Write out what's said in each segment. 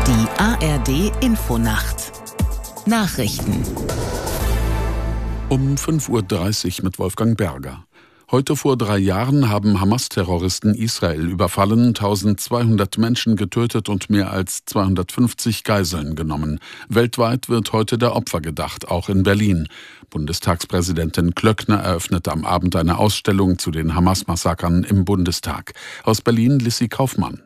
Die ARD Infonacht. Nachrichten. Um 5:30 Uhr mit Wolfgang Berger. Heute vor 3 Jahren haben Hamas-Terroristen Israel überfallen, 1200 Menschen getötet und mehr als 250 Geiseln genommen. Weltweit wird heute der Opfer gedacht, auch in Berlin. Bundestagspräsidentin Klöckner eröffnet am Abend eine Ausstellung zu den Hamas-Massakern im Bundestag. Aus Berlin Lissi Kaufmann.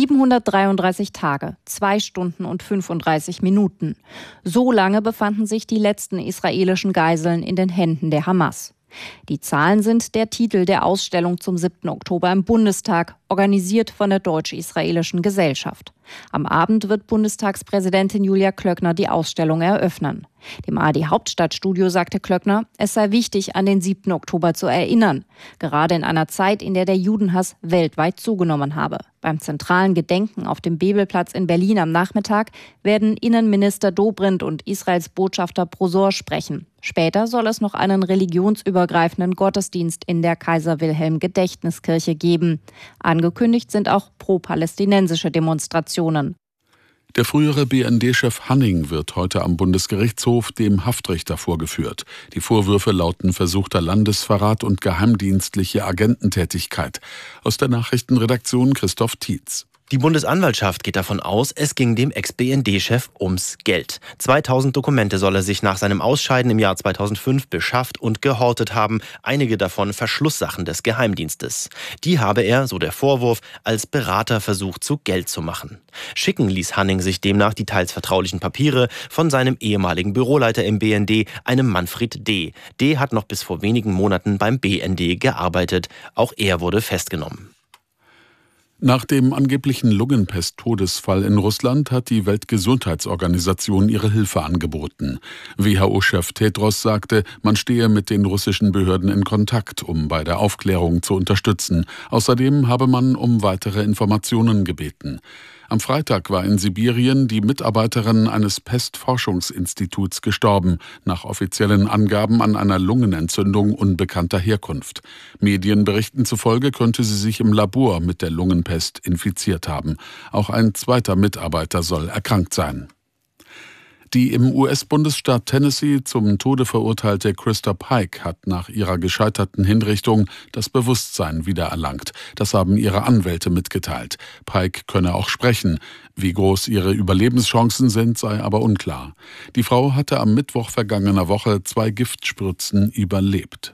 733 Tage, 2 Stunden und 35 Minuten. So lange befanden sich die letzten israelischen Geiseln in den Händen der Hamas. Die Zahlen sind der Titel der Ausstellung zum 7. Oktober im Bundestag, organisiert von der Deutsch-Israelischen Gesellschaft. Am Abend wird Bundestagspräsidentin Julia Klöckner die Ausstellung eröffnen. Dem ARD-Hauptstadtstudio sagte Klöckner, es sei wichtig, an den 7. Oktober zu erinnern. Gerade in einer Zeit, in der der Judenhass weltweit zugenommen habe. Beim zentralen Gedenken auf dem Bebelplatz in Berlin am Nachmittag werden Innenminister Dobrindt und Israels Botschafter Prosor sprechen. Später soll es noch einen religionsübergreifenden Gottesdienst in der Kaiser-Wilhelm-Gedächtniskirche geben. Angekündigt sind auch pro-palästinensische Demonstrationen. Der frühere BND-Chef Hanning wird heute am Bundesgerichtshof dem Haftrichter vorgeführt. Die Vorwürfe lauten versuchter Landesverrat und geheimdienstliche Agententätigkeit. Aus der Nachrichtenredaktion Christoph Tietz. Die Bundesanwaltschaft geht davon aus, es ging dem Ex-BND-Chef ums Geld. 2000 Dokumente soll er sich nach seinem Ausscheiden im Jahr 2005 beschafft und gehortet haben, einige davon Verschlusssachen des Geheimdienstes. Die habe er, so der Vorwurf, als Berater versucht zu Geld zu machen. Schicken ließ Hanning sich demnach die teils vertraulichen Papiere von seinem ehemaligen Büroleiter im BND, einem Manfred D. D. hat noch bis vor wenigen Monaten beim BND gearbeitet. Auch er wurde festgenommen. Nach dem angeblichen Lungenpest-Todesfall in Russland hat die Weltgesundheitsorganisation ihre Hilfe angeboten. WHO-Chef Tedros sagte, man stehe mit den russischen Behörden in Kontakt, um bei der Aufklärung zu unterstützen. Außerdem habe man um weitere Informationen gebeten. Am Freitag war in Sibirien die Mitarbeiterin eines Pestforschungsinstituts gestorben, nach offiziellen Angaben an einer Lungenentzündung unbekannter Herkunft. Medienberichten zufolge könnte sie sich im Labor mit der Lungenpest infiziert haben. Auch ein zweiter Mitarbeiter soll erkrankt sein. Die im US-Bundesstaat Tennessee zum Tode verurteilte Krista Pike hat nach ihrer gescheiterten Hinrichtung das Bewusstsein wiedererlangt. Das haben ihre Anwälte mitgeteilt. Pike könne auch sprechen. Wie groß ihre Überlebenschancen sind, sei aber unklar. Die Frau hatte am Mittwoch vergangener Woche 2 Giftspritzen überlebt.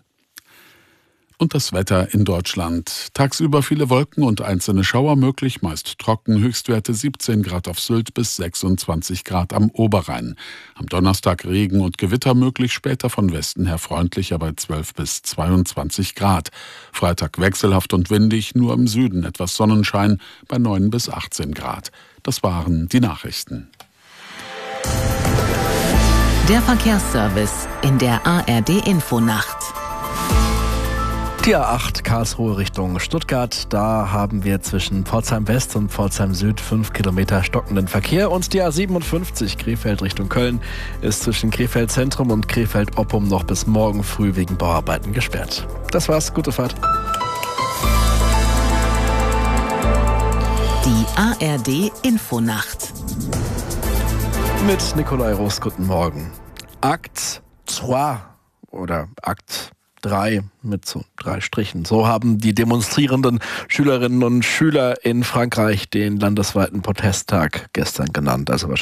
Und das Wetter in Deutschland. Tagsüber viele Wolken und einzelne Schauer möglich, meist trocken, Höchstwerte 17 Grad auf Sylt bis 26 Grad am Oberrhein. Am Donnerstag Regen und Gewitter möglich, später von Westen her freundlicher bei 12 bis 22 Grad. Freitag wechselhaft und windig, nur im Süden etwas Sonnenschein bei 9 bis 18 Grad. Das waren die Nachrichten. Der Verkehrsservice in der ARD Infonacht. Die A8 Karlsruhe Richtung Stuttgart, da haben wir zwischen Pforzheim West und Pforzheim Süd 5 Kilometer stockenden Verkehr. Und die A57 Krefeld Richtung Köln ist zwischen Krefeld Zentrum und Krefeld Oppum noch bis morgen früh wegen Bauarbeiten gesperrt. Das war's, gute Fahrt. Die ARD Infonacht. Mit Nikolai Roos, guten Morgen. Akt 2 oder Akt 3 mit so 3 Strichen. So haben die demonstrierenden Schülerinnen und Schüler in Frankreich den landesweiten Protesttag gestern genannt. Also wahrscheinlich